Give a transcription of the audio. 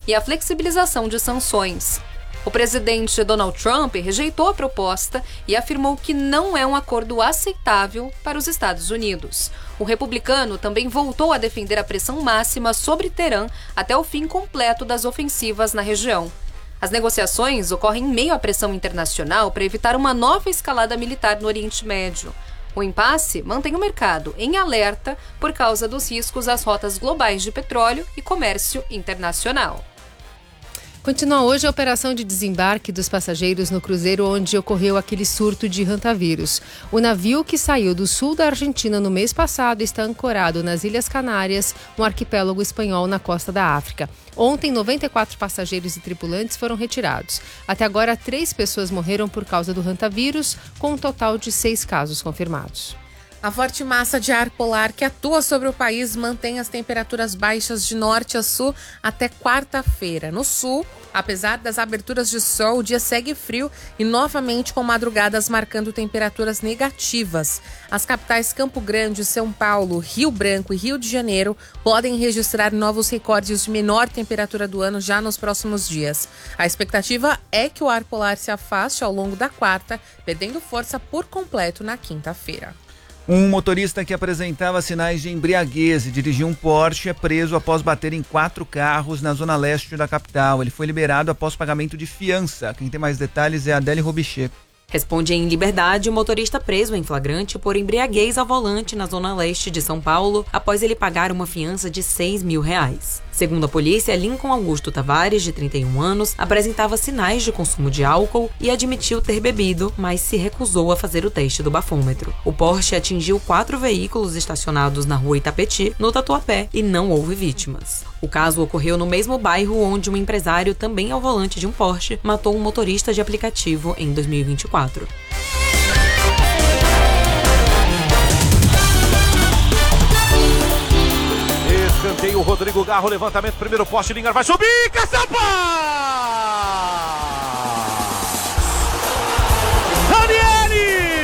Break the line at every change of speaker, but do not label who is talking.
e a flexibilização de sanções. O presidente Donald Trump rejeitou a proposta e afirmou que não é um acordo aceitável para os Estados Unidos. O republicano também voltou a defender a pressão máxima sobre Teherã até o fim completo das ofensivas na região. As negociações ocorrem em meio à pressão internacional para evitar uma nova escalada militar no Oriente Médio. O impasse mantém o mercado em alerta por causa dos riscos às rotas globais de petróleo e comércio internacional.
Continua hoje a operação de desembarque dos passageiros no cruzeiro onde ocorreu aquele surto de hantavírus. O navio, que saiu do sul da Argentina no mês passado, está ancorado nas Ilhas Canárias, um arquipélago espanhol na costa da África. Ontem, 94 passageiros e tripulantes foram retirados. Até agora, 3 pessoas morreram por causa do hantavírus, com um total de 6 casos confirmados.
A forte massa de ar polar que atua sobre o país mantém as temperaturas baixas de norte a sul até quarta-feira. No sul, apesar das aberturas de sol, o dia segue frio e novamente com madrugadas marcando temperaturas negativas. As capitais Campo Grande, São Paulo, Rio Branco e Rio de Janeiro podem registrar novos recordes de menor temperatura do ano já nos próximos dias. A expectativa é que o ar polar se afaste ao longo da quarta, perdendo força por completo na quinta-feira.
Um motorista que apresentava sinais de embriaguez e dirigia um Porsche é preso após bater em 4 carros na zona leste da capital. Ele foi liberado após pagamento de fiança. Quem tem mais detalhes é a Adélia Robichê.
Responde em liberdade o motorista preso em flagrante por embriaguez ao volante na zona leste de São Paulo, após ele pagar uma fiança de R$6 mil. Segundo a polícia, Lincoln Augusto Tavares, de 31 anos, apresentava sinais de consumo de álcool e admitiu ter bebido, mas se recusou a fazer o teste do bafômetro. O Porsche atingiu 4 veículos estacionados na rua Itapetí, no Tatuapé, e não houve vítimas. O caso ocorreu no mesmo bairro onde um empresário, também ao volante de um Porsche, matou um motorista de aplicativo em 2024.
Escanteio, Rodrigo Garro, levantamento, primeiro poste, Lingard vai subir, Caçapa!